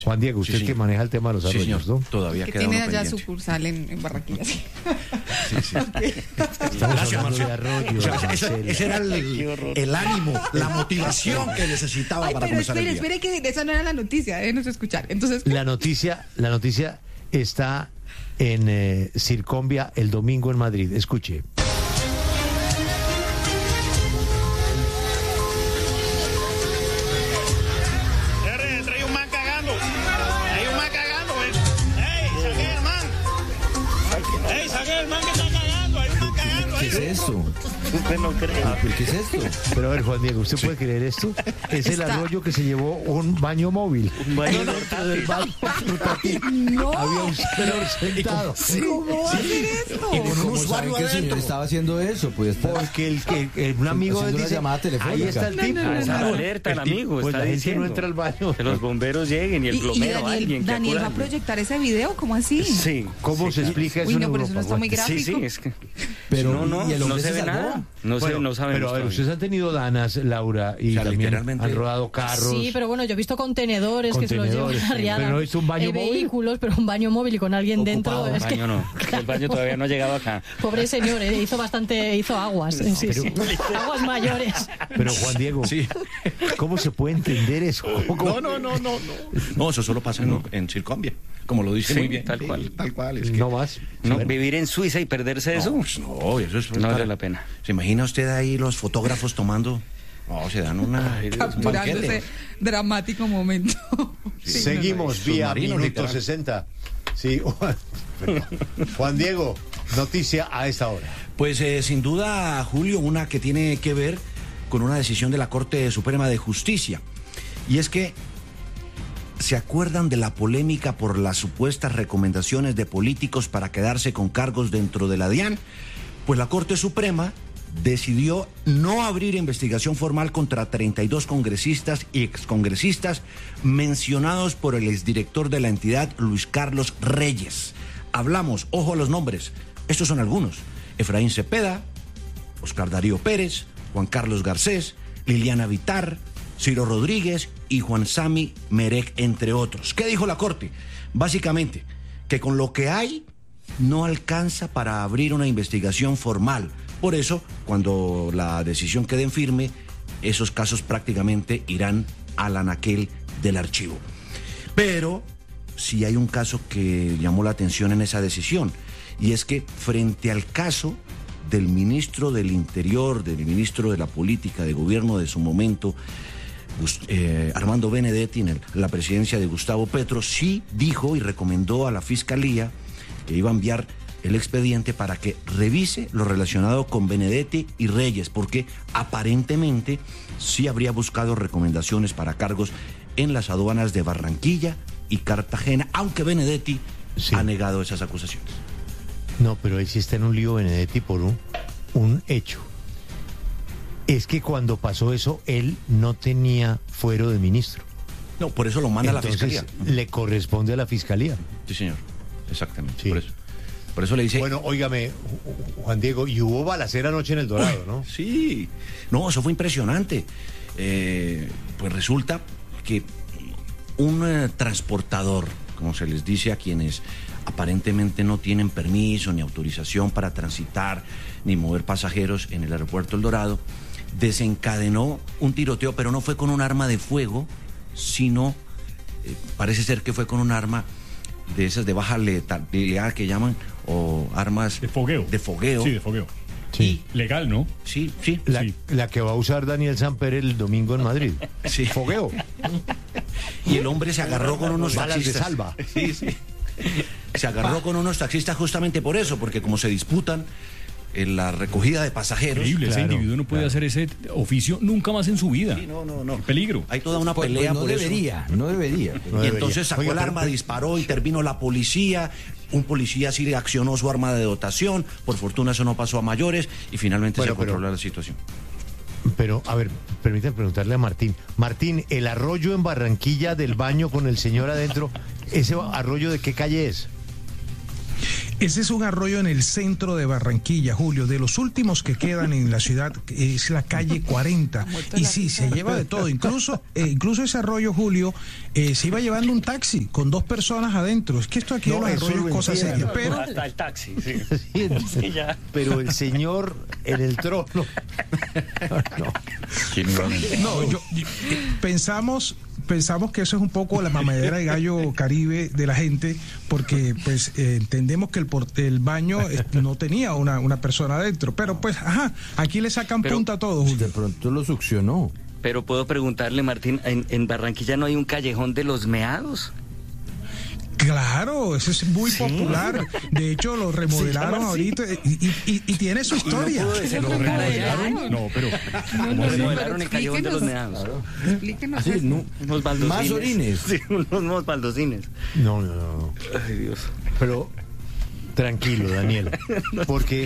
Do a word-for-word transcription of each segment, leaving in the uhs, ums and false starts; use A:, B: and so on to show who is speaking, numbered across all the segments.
A: Juan Diego, usted sí, que maneja el tema de los arroyos, sí, señor,
B: ¿no? Todavía
C: que
B: queda
C: tiene
B: uno
C: allá
B: pendiente.
C: Sucursal en, en Barranquilla. Sí,
B: sí.
A: Okay. Estamos hablando de arroyo.
B: O sea, ese, ese era el, el ánimo, la motivación que necesitaba. Ay, para
C: pero
B: comenzar
C: espere,
B: el día.
C: espere, que esa no era la noticia, déjenos escuchar. Entonces,
A: la noticia, la noticia está en eh, Circonvia el domingo en Madrid. Escuche.
D: ¿Qué es esto?
E: Usted no cree.
D: Ah, ¿qué es esto?
A: Pero a ver, Juan Diego, ¿usted puede creer esto? Es el
C: Está.
A: arroyo que se llevó un baño móvil.
E: Un baño
A: no,
E: portátil.
A: del baño portátil.
C: no.
A: Había un señor sentado.
C: ¿Cómo va a hacer esto?
B: Y con un
D: ¿Cómo
B: usuario
D: saben que el señor
B: adentro.
D: estaba haciendo eso? Pues está...
A: Porque el que el, un amigo
D: haciendo una
A: dice,
D: llamada telefónica.
A: ahí está el
C: No,
A: tipo.
C: no, no,
E: Esa
C: no.
E: alerta, el
A: El tipo,
E: amigo,
A: pues
E: está
A: la gente
E: diciendo.
A: no entra al baño.
E: Que los bomberos lleguen y el
C: Y, y
E: plomero, alguien
C: Daniel,
E: que
C: Daniel va a
E: acuda.
C: proyectar ese video, ¿cómo así?
E: Sí.
A: ¿Cómo se explica eso
C: Uy,
A: en
C: no, pero eso
A: Europa,
C: no está muy
A: Juan?
C: gráfico.
E: Sí, sí, es que
D: Pero,
E: no, no,
D: ¿y el
E: no
D: hombre
E: se
D: se
E: ve
D: salvó?
E: nada. No,
A: Bueno,
E: sé, no sabemos
A: pero a ver,
E: todavía.
A: ustedes han tenido danas, Laura, y
B: O sea,
A: también
B: literalmente-
A: han rodado carros.
F: Sí, pero bueno, yo he visto contenedores, que se los
A: Contenedores,
F: llevan
A: sí.
F: arriadas.
A: Pero no es un baño
F: eh,
A: móvil.
F: vehículos, pero un baño móvil y con alguien
A: Ocupado.
F: dentro. Es
E: El
F: que,
E: baño no. El baño todavía no ha llegado acá.
F: pobre señor, eh, hizo bastante, hizo aguas. eh, sí,
A: pero-
F: sí. Aguas mayores.
A: Pero Juan Diego,
B: Sí.
A: ¿cómo se puede entender eso? ¿Cómo-
B: No, no, no, no, no. No, eso solo pasa en, en Circonvia, como lo dice
E: Sí,
B: muy bien.
E: tal
B: Sí,
E: cual.
B: Tal cual. Es que...
A: No más.
E: No,
A: Bueno,
E: vivir en Suiza y perderse eso.
B: No, pues no, eso es...
E: No vale la pena.
B: ¿Se imagina usted ahí los fotógrafos tomando? No, se dan una...
E: Ay, Dios mío.
B: un
C: Capturando
B: banquete.
C: ese dramático momento.
B: Sí.
A: Seguimos vía
B: Submarino,
A: minuto
B: literal.
A: sesenta. Sí, Juan, Juan Diego, noticia a esta hora.
B: Pues eh, sin duda, Julio, una que tiene que ver con una decisión de la Corte Suprema de Justicia. Y es que, ¿se acuerdan de la polémica por las supuestas recomendaciones de políticos para quedarse con cargos dentro de la DIAN? Pues la Corte Suprema decidió no abrir investigación formal contra treinta y dos congresistas y excongresistas mencionados por el exdirector de la entidad, Luis Carlos Reyes. Hablamos, ojo a los nombres, estos son algunos: Efraín Cepeda, Oscar Darío Pérez, Juan Carlos Garcés, Liliana Vitar, Ciro Rodríguez y Juan Sami Merec, entre otros. ¿Qué dijo la Corte? Básicamente, que con lo que hay no alcanza para abrir una investigación formal. Por eso, cuando la decisión quede en firme, esos casos prácticamente irán al anaquel del archivo. Pero sí hay un caso que llamó la atención en esa decisión, y es que frente al caso del ministro del Interior, del ministro de la Política de Gobierno de su momento, eh, Armando Benedetti, en el, la presidencia de Gustavo Petro, sí dijo y recomendó a la Fiscalía que iba a enviar el expediente para que revise lo relacionado con Benedetti y Reyes, porque aparentemente sí habría buscado recomendaciones para cargos en las aduanas de Barranquilla y Cartagena, aunque Benedetti
A: Sí.
B: ha negado esas acusaciones.
A: No, pero ahí sí está en un lío Benedetti por un, un hecho. Es que cuando pasó eso, él no tenía fuero de ministro.
B: No, por eso lo manda
A: Entonces,
B: a la Fiscalía.
A: le corresponde a la Fiscalía.
B: Sí, señor. Exactamente.
A: Sí.
B: Por eso. Por eso le dice...
A: Bueno, óigame, Juan Diego, y hubo balacera anoche en El Dorado, ¿no?
B: Sí, no, eso fue impresionante. Eh, pues resulta que un eh, transportador, como se les dice a quienes aparentemente no tienen permiso ni autorización para transitar ni mover pasajeros en el aeropuerto El Dorado, desencadenó un tiroteo, pero no fue con un arma de fuego, sino eh, parece ser que fue con un arma de esas de baja letalidad que llaman, o armas
G: De fogueo.
B: de fogueo.
G: Sí, de fogueo.
A: Sí.
G: Legal, ¿no?
B: Sí, sí.
A: La,
G: Sí.
A: la que va a usar Daniel Samper el domingo en Madrid.
B: Sí.
A: Fogueo.
B: Y el hombre se agarró con unos
A: Balas de
B: taxistas.
A: salva.
B: Sí, sí. Se agarró con unos taxistas justamente por eso, porque como se disputan en la recogida de pasajeros.
G: Increíble, ese
A: Claro,
G: individuo no puede
A: claro.
G: hacer ese oficio nunca más en su vida.
B: Sí, no, no, no.
G: Qué peligro.
B: Hay toda una
D: Pues, pues
B: pelea
D: no
B: por
D: debería, no debería.
A: No
B: eso. Y
A: debería.
B: entonces sacó
A: Oiga,
B: el
A: pero-
B: arma,
A: pero-
B: disparó, intervino la policía. Un policía sí accionó su arma de dotación. Por fortuna eso no pasó a mayores y finalmente
A: Bueno,
B: se
A: pero-
B: controló la situación.
A: Pero, a ver, permítanme preguntarle a Martín. Martín, el arroyo en Barranquilla del baño con el señor adentro, ¿ese arroyo de qué calle es?
H: Ese es un arroyo en el centro de Barranquilla, Julio. De los últimos que quedan en la ciudad es la calle cuarenta. Y sí, se lleva de todo. Incluso, eh, incluso ese arroyo, Julio, eh, se iba llevando un taxi con dos personas adentro. Es que esto aquí
A: No,
H: de los
A: eso
H: arroyos
A: lo
H: es cosa
A: entiendo.
H: seria. Pero
E: Hasta el taxi, sí.
A: Sí,
E: Sí, ya.
A: pero el señor en el trono. No.
H: no, yo, yo- eh, pensamos pensamos que eso es un poco la mamadera de gallo caribe de la gente, porque pues eh, entendemos que el, por- el baño eh, no tenía una, una persona adentro, pero pues, ajá, aquí le sacan
E: Pero-
H: punta a todo,
D: De
H: Julio.
D: pronto lo succionó.
E: Pero puedo preguntarle, Martín, ¿en, en Barranquilla no hay un callejón de los meados?
H: Claro, eso es muy popular. De hecho, lo remodelaron
E: llama así.
H: ahorita y, y- y- y tiene su historia.
E: ¿Se lo remodelaron?
G: No, pero
C: No, no,
E: ¿Cómo
C: no,
E: remodelaron
C: pero
E: el callejón de los
C: explíquenos,
E: meados?
C: explíquenos
D: Así,
C: eso.
D: no,
E: Unos baldocines.
D: más orines.
E: Sí, unos baldocines.
A: No, no, no, no.
E: Ay, Dios.
A: Pero tranquilo, Daniel, porque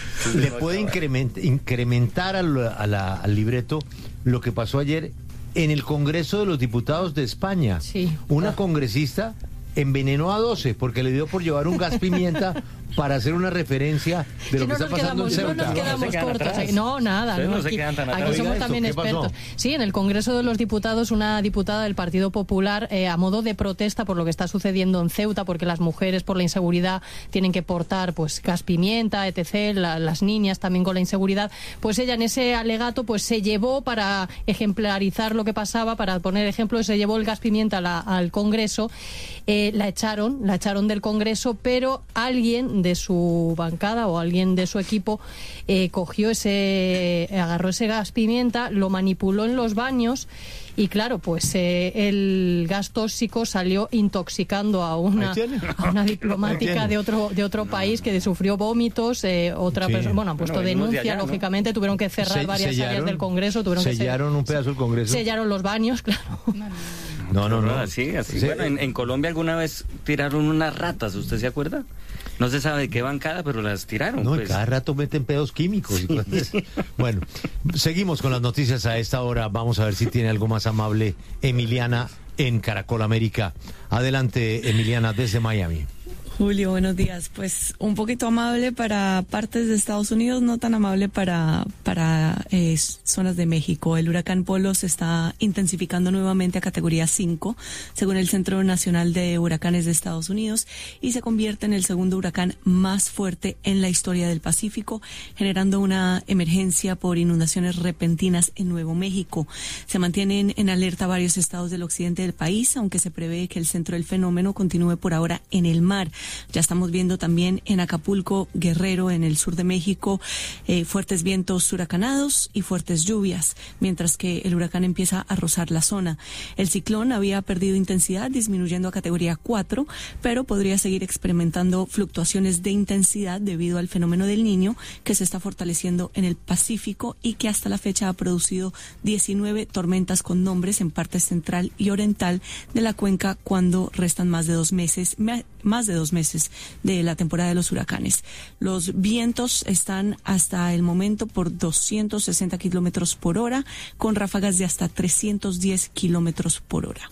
A: le puede increment- incrementar al, a la- al libreto lo que pasó ayer en el Congreso de los Diputados de España.
F: Sí.
A: Una congresista envenenó a doce porque le dio por llevar un gas pimienta para hacer una referencia de lo que
F: no
A: está
F: nos
A: pasando en
F: quedamos, no
A: Ceuta.
F: nos
E: No
F: quedamos
E: se quedan
F: cortos.
E: atrás.
F: aquí. No, nada.
E: Ustedes
F: no,
E: no se
F: aquí
E: quedan tan
F: aquí
E: atrás.
F: somos
A: Oiga
F: también
A: esto, ¿qué pasó?
F: expertos. Sí, en el Congreso de los Diputados, una diputada del Partido Popular, eh, a modo de protesta por lo que está sucediendo en Ceuta, porque las mujeres por la inseguridad tienen que portar pues gas pimienta, etcétera, la- las niñas también con la inseguridad, pues ella en ese alegato pues se llevó, para ejemplarizar lo que pasaba, para poner ejemplo, se llevó el gas pimienta a la- al Congreso, eh, la echaron, la echaron del Congreso, pero alguien de su bancada o alguien de su equipo eh, cogió ese, agarró ese gas pimienta, lo manipuló en los baños y claro, pues eh, el gas tóxico salió intoxicando a una,
A: Ahí tiene.
F: a una
A: Ahí
F: diplomática
A: tiene.
F: de otro de otro país que sufrió vómitos, eh, otra
A: Sí.
F: persona, bueno, han puesto
E: Bueno, venimos de
F: denuncia,
E: allá, ¿no?
F: lógicamente, tuvieron que cerrar
A: Se-
F: varias áreas
A: sellaron-
F: del Congreso, tuvieron que
A: sellaron un pedazo del Congreso.
F: sellaron los baños, claro.
A: No, no, no.
E: Así, así.
A: Sí.
E: Bueno, en, en Colombia alguna vez tiraron unas ratas, ¿usted se acuerda? No se sabe de qué bancada, pero las tiraron.
A: No, y
E: pues.
A: cada rato meten pedos químicos. y cosas. Bueno, seguimos con las noticias a esta hora. Vamos a ver si tiene algo más amable Emiliana en Caracol América. Adelante, Emiliana, desde Miami.
I: Julio, buenos días. Pues un poquito amable para partes de Estados Unidos, no tan amable para, para eh, zonas de México. El huracán Polo se está intensificando nuevamente a categoría cinco, según el Centro Nacional de Huracanes de Estados Unidos, y se convierte en el segundo huracán más fuerte en la historia del Pacífico, generando una emergencia por inundaciones repentinas en Nuevo México. Se mantienen en alerta varios estados del occidente del país, aunque se prevé que el centro del fenómeno continúe por ahora en el mar. Ya estamos viendo también en Acapulco, Guerrero, en el sur de México, eh, fuertes vientos huracanados y fuertes lluvias, mientras que el huracán empieza a rozar la zona. El ciclón había perdido intensidad, disminuyendo a categoría cuatro, pero podría seguir experimentando fluctuaciones de intensidad debido al fenómeno del Niño, que se está fortaleciendo en el Pacífico y que hasta la fecha ha producido diecinueve tormentas con nombres en parte central y oriental de la cuenca, cuando restan más de dos meses, más de dos meses de la temporada de los huracanes. Los vientos están hasta el momento por doscientos sesenta kilómetros por hora, con ráfagas de hasta trescientos diez kilómetros por hora.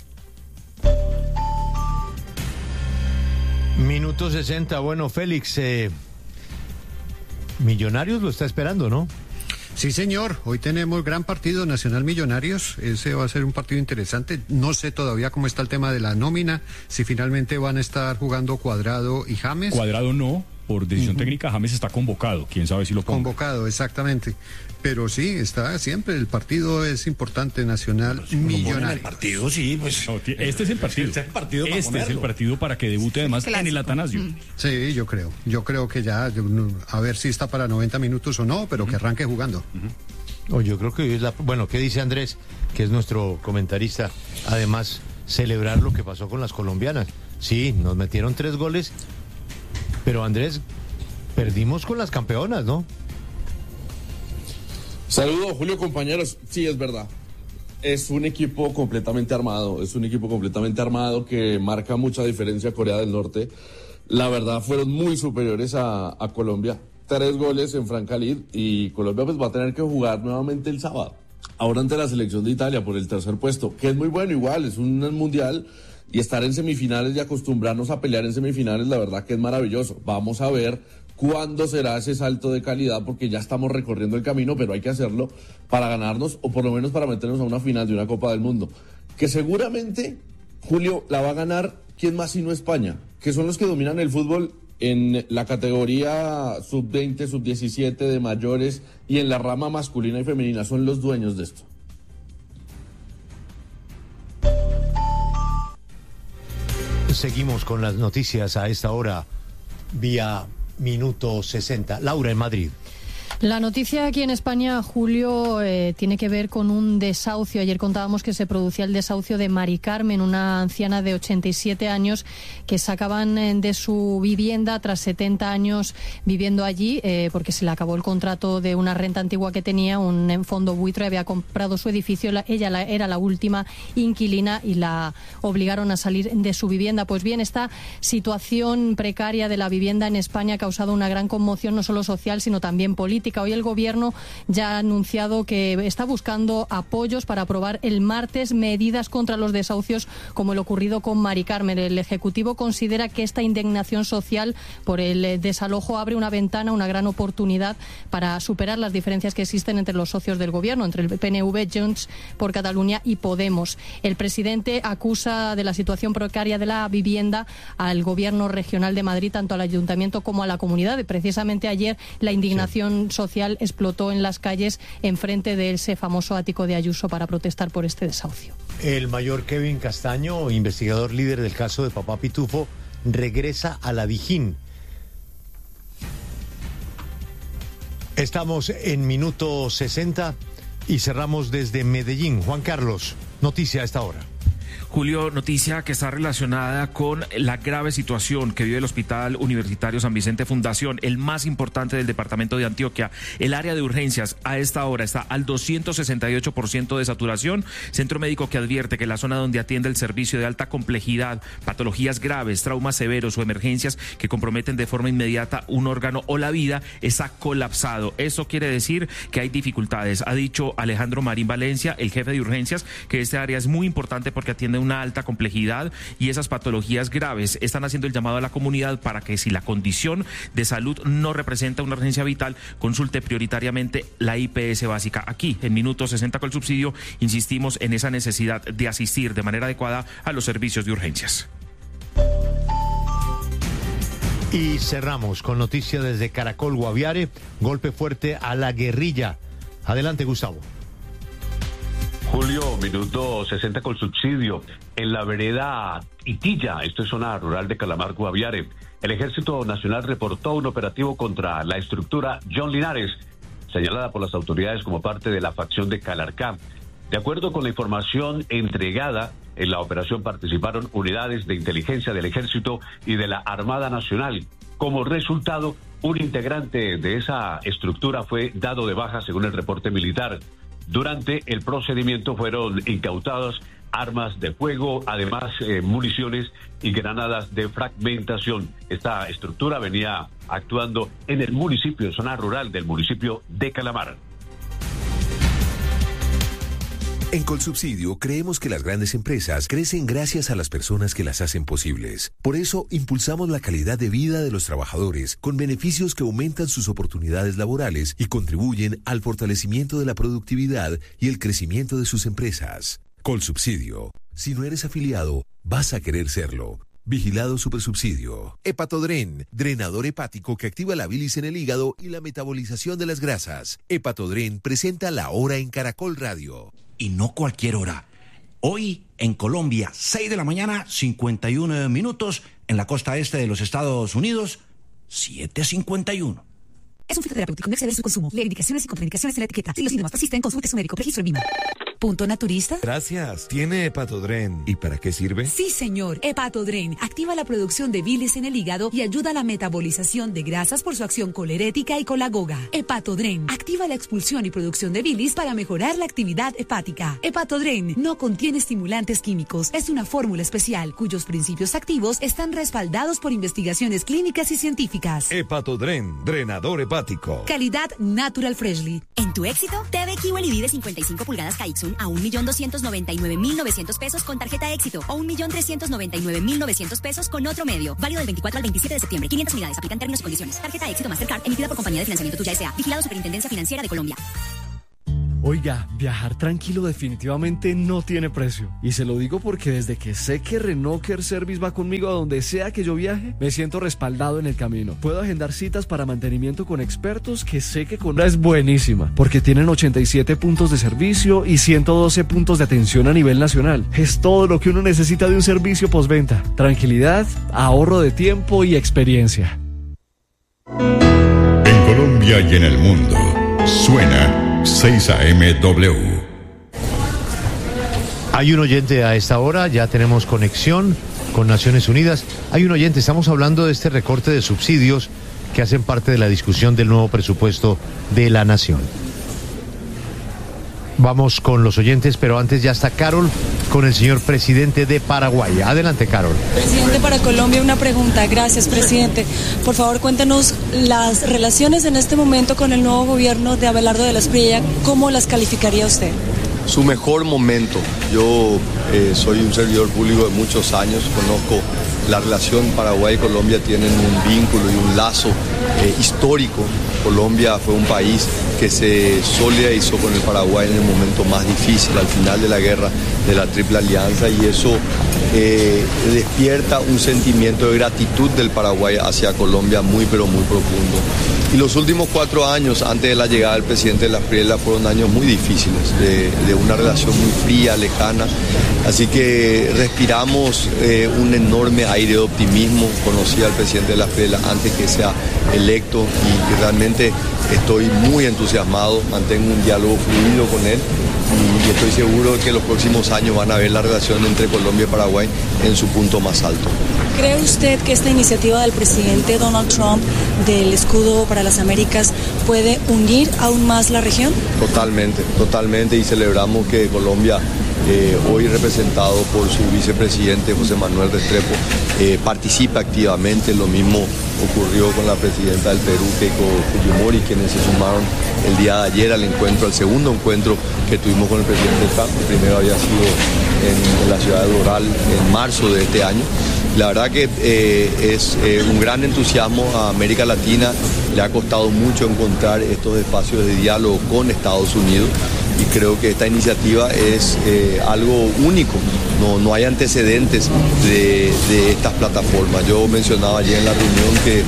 A: Minuto sesenta. Bueno, Félix, eh, Millonarios lo está esperando, ¿no?
J: Sí, señor. Hoy tenemos gran partido Nacional Millonarios. Ese va a ser un partido interesante. No sé todavía cómo está el tema de la nómina, si finalmente van a estar jugando Cuadrado y James.
G: Cuadrado no, por decisión
J: Ujú.
G: técnica James está convocado. Quién sabe si lo ponga.
J: Convocado, exactamente. Pero sí, está siempre. El partido es importante, Nacional Millonarios.
B: El partido, sí, pues.
G: No, ti- este es el partido.
B: Este es el partido para
G: Este es el
B: ponerlo.
G: partido para que debute además en el
C: clásico.
G: Atanasio.
J: Sí, yo creo. Yo creo que ya, yo no- a ver si está para noventa minutos o no, pero que arranque jugando.
A: O yo creo que hoy es la... Bueno, ¿qué dice Andrés, que es nuestro comentarista? Además, celebrar lo que pasó con las colombianas. Sí, nos metieron tres goles, pero Andrés, perdimos con las campeonas, ¿no?
K: Saludos, Julio, compañeros. Sí, es verdad. Es un equipo completamente armado. Es un equipo completamente armado que marca mucha diferencia a Corea del Norte. La verdad, fueron muy superiores a, a Colombia. Tres goles en Francalid, y Colombia pues va a tener que jugar nuevamente el sábado. Ahora ante la selección de Italia por el tercer puesto, que es muy bueno igual, es un mundial Y estar en semifinales y acostumbrarnos a pelear en semifinales, la verdad que es maravilloso. Vamos a ver cuándo será ese salto de calidad, porque ya estamos recorriendo el camino, pero hay que hacerlo para ganarnos, o por lo menos para meternos a una final de una Copa del Mundo. Que seguramente, Julio, la va a ganar, ¿quién más sino España? Que son los que dominan el fútbol en la categoría sub veinte, sub diecisiete de mayores y en la rama masculina y femenina. Son los dueños de esto.
A: Seguimos con las noticias a esta hora vía Minuto sesenta. Laura, en Madrid.
F: La noticia aquí en España, Julio, eh, tiene que ver con un desahucio. Ayer contábamos que se producía el desahucio de Mari Carmen, una anciana de ochenta y siete años que sacaban eh, de su vivienda tras setenta años viviendo allí, eh, porque se le acabó el contrato de una renta antigua que tenía. Un fondo buitre había comprado su edificio. La, ella la, era la última inquilina y la obligaron a salir de su vivienda. Pues bien, esta situación precaria de la vivienda en España ha causado una gran conmoción, no solo social, sino también política. Hoy el Gobierno ya ha anunciado que está buscando apoyos para aprobar el martes medidas contra los desahucios como el ocurrido con Mari Carmen. El Ejecutivo considera que esta indignación social por el desalojo abre una ventana, una gran oportunidad para superar las diferencias que existen entre los socios del Gobierno, entre el P N V, Junts por Cataluña y Podemos. El presidente acusa de la situación precaria de la vivienda al Gobierno regional de Madrid, tanto al Ayuntamiento como a la comunidad. Precisamente ayer la indignación sí. social explotó en las calles enfrente de ese famoso ático de Ayuso para protestar por este desahucio.
A: El mayor Kevin Castaño, investigador líder del caso de Papá Pitufo, regresa a la Dijín. Estamos en Minuto sesenta y cerramos desde Medellín. Juan Carlos, noticia a esta hora.
L: Julio, noticia que está relacionada con la grave situación que vive el Hospital Universitario San Vicente Fundación, el más importante del departamento de Antioquia. El área de urgencias a esta hora está al doscientos sesenta y ocho por ciento de saturación. Centro médico que advierte que la zona donde atiende el servicio de alta complejidad, patologías graves, traumas severos o emergencias que comprometen de forma inmediata un órgano o la vida está colapsado. Eso quiere decir que hay dificultades. Ha dicho Alejandro Marín Valencia, el jefe de urgencias, que esta área es muy importante porque atiende una alta complejidad y esas patologías graves. Están haciendo el llamado a la comunidad para que, si la condición de salud no representa una urgencia vital, consulte prioritariamente la I P S básica. Aquí, en Minuto sesenta con el subsidio, insistimos en esa necesidad de asistir de manera adecuada a los servicios de urgencias.
A: Y cerramos con noticia desde Caracol, Guaviare, golpe fuerte a la guerrilla. Adelante, Gustavo.
M: Julio, Minuto sesenta con subsidio. En la vereda Itilla, esto es zona rural de Calamar, Guaviare, el Ejército Nacional reportó un operativo contra la estructura John Linares, señalada por las autoridades como parte de la facción de Calarcá. De acuerdo con la información entregada, en la operación participaron unidades de inteligencia del Ejército y de la Armada Nacional. Como resultado, un integrante de esa estructura fue dado de baja según el reporte militar. Durante el procedimiento fueron incautadas armas de fuego, además eh, municiones y granadas de fragmentación. Esta estructura venía actuando en el municipio, zona rural del municipio de Calamar.
N: En Colsubsidio creemos que las grandes empresas crecen gracias a las personas que las hacen posibles. Por eso impulsamos la calidad de vida de los trabajadores con beneficios que aumentan sus oportunidades laborales y contribuyen al fortalecimiento de la productividad y el crecimiento de sus empresas. Colsubsidio. Si no eres afiliado, vas a querer serlo. Vigilado Supersubsidio. Hepatodren, drenador hepático que activa la bilis en el hígado y la metabolización de las grasas. Hepatodren presenta La Hora en Caracol Radio.
B: Y no cualquier hora. Hoy en Colombia, seis de la mañana, cincuenta y uno minutos. En la costa este de los Estados Unidos, siete cincuenta y uno.
O: Es un fitoterapéutico, no exceder su consumo. Lee indicaciones y contraindicaciones en la etiqueta. Si los síntomas persisten, consulte a su médico. Registro en Vima. ¿Punto naturista?
N: Gracias. Tiene Hepatodren. ¿Y para qué sirve?
O: Sí, señor. Hepatodren activa la producción de bilis en el hígado y ayuda a la metabolización de grasas por su acción colerética y colagoga. Hepatodren activa la expulsión y producción de bilis para mejorar la actividad hepática. Hepatodren no contiene estimulantes químicos. Es una fórmula especial cuyos principios activos están respaldados por investigaciones clínicas y científicas.
N: Hepatodren, drenador hepático.
O: Calidad Natural Freshly.
P: En tu éxito, T V Kiwel y de cincuenta y cinco pulgadas Kaitsu Samsung a un millón doscientos noventa y nueve mil novecientos pesos con tarjeta Éxito o un millón trescientos noventa y nueve mil novecientos pesos con otro medio. Válido del veinticuatro al veintisiete de septiembre. quinientas unidades. Aplican términos y condiciones. Tarjeta Éxito Mastercard emitida por Compañía de Financiamiento Tuya S A. Vigilado Superintendencia Financiera de Colombia.
Q: Oiga, viajar tranquilo definitivamente no tiene precio. Y se lo digo porque desde que sé que Renault Care Service va conmigo a donde sea que yo viaje, me siento respaldado en el camino. Puedo agendar citas para mantenimiento con expertos que sé que con es buenísima, porque tienen ochenta y siete puntos de servicio y ciento doce puntos de atención a nivel nacional. Es todo lo que uno necesita de un servicio postventa. Tranquilidad, ahorro de tiempo y experiencia.
R: En Colombia y en el mundo, suena seis A M W.
A: Hay un oyente a esta hora, ya tenemos conexión con Naciones Unidas. Hay un oyente, estamos hablando de este recorte de subsidios que hacen parte de la discusión del nuevo presupuesto de la nación. Vamos con los oyentes, pero antes ya está Carol con el señor presidente de Paraguay. Adelante, Carol.
S: Presidente, para Colombia una pregunta. Gracias, presidente. Por favor, cuéntenos las relaciones en este momento con el nuevo gobierno de Abelardo de la Espriella. ¿Cómo las calificaría usted?
T: Su mejor momento. Yo eh, soy un servidor público de muchos años, conozco la relación Paraguay y Colombia, tienen un vínculo y un lazo eh, histórico. Colombia fue un país que se solidarizó con el Paraguay en el momento más difícil, al final de la guerra de la Triple Alianza, y eso eh, despierta un sentimiento de gratitud del Paraguay hacia Colombia muy pero muy profundo. Y los últimos cuatro años, antes de la llegada del presidente de la Espriella, fueron años muy difíciles, de, de una relación muy fría, lejana. Así que respiramos eh, un enorme aire de optimismo. Conocí al presidente de la Espriella antes que sea electo y, y realmente estoy muy entusiasmado, mantengo un diálogo fluido con él y, y estoy seguro de que en los próximos años van a ver la relación entre Colombia y Paraguay en su punto más alto.
S: ¿Cree usted que esta iniciativa del presidente Donald Trump del escudo para las Américas puede unir aún más la región?
T: Totalmente, totalmente, y celebramos que Colombia, eh, hoy representado por su vicepresidente José Manuel Restrepo, eh, participa activamente. Lo mismo ocurrió con la presidenta del Perú, Keiko Fujimori, quienes se sumaron el día de ayer al encuentro, al segundo encuentro que tuvimos con el presidente Trump. El primero había sido en, en la ciudad de Doral en marzo de este año. La verdad que eh, es eh, un gran entusiasmo a América Latina. Le ha costado mucho encontrar estos espacios de diálogo con Estados Unidos y creo que esta iniciativa es eh, algo único. No, no hay antecedentes de, de estas plataformas. Yo mencionaba ayer en la reunión que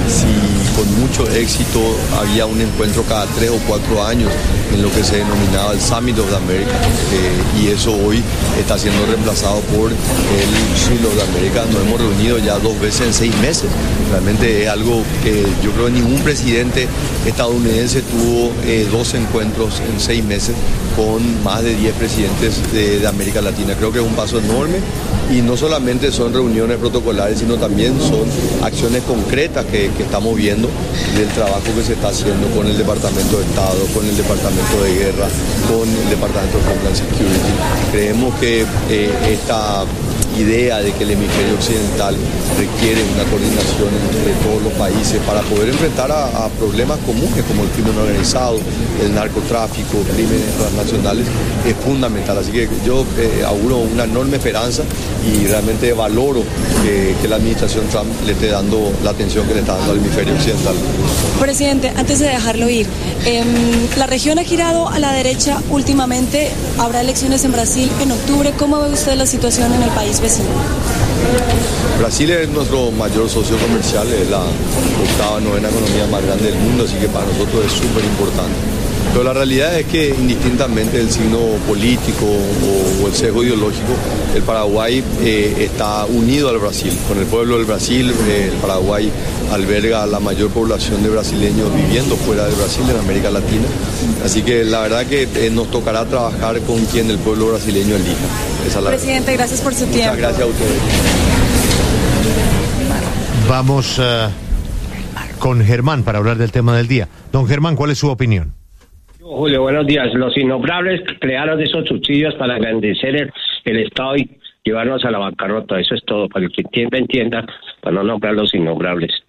T: si con mucho éxito había un encuentro cada tres o cuatro años en lo que se denominaba el Summit of the America, eh, y eso hoy está siendo reemplazado por el Summit of the America. Nos hemos reunido ya dos veces en seis meses. Realmente es algo que yo creo que ningún presidente estadounidense tuvo eh, dos encuentros en seis meses con más de diez presidentes de, de América Latina. Creo que es un paso enorme y no solamente son reuniones protocolares, sino también son acciones concretas que, que estamos viendo del trabajo que se está haciendo con el Departamento de Estado, con el Departamento de Guerra, con el Departamento de Homeland Security. Creemos que eh, esta idea de que el hemisferio occidental requiere una coordinación entre todos los países para poder enfrentar a, a problemas comunes como el crimen organizado, el narcotráfico, crímenes transnacionales, es fundamental. Así que yo eh, auguro una enorme esperanza y realmente valoro que, que la administración Trump le esté dando la atención que le está dando al hemisferio occidental.
S: Presidente, antes de dejarlo ir, eh, la región ha girado a la derecha últimamente, habrá elecciones en Brasil en octubre. ¿Cómo ve usted la situación en el país vecino?
T: Brasil es nuestro mayor socio comercial, es la octava, novena economía más grande del mundo, así que para nosotros es súper importante. Pero la realidad es que indistintamente del signo político o, o el sesgo ideológico, el Paraguay eh, está unido al Brasil. Con el pueblo del Brasil, eh, el Paraguay alberga la mayor población de brasileños viviendo fuera de Brasil, en América Latina. Así que la verdad que eh, nos tocará trabajar con quien el pueblo brasileño elija. Esa es la
S: Presidente,
T: verdad.
S: gracias por su tiempo.
T: Muchas gracias a ustedes.
A: Vamos uh, con Germán para hablar del tema del día. Don Germán, ¿cuál es su opinión?
U: Julio, buenos días. Los innombrables crearon esos subsidios para engrandecer el, el Estado y llevarnos a la bancarrota. Eso es todo. Para el que entienda, entienda, para no nombrar los innombrables.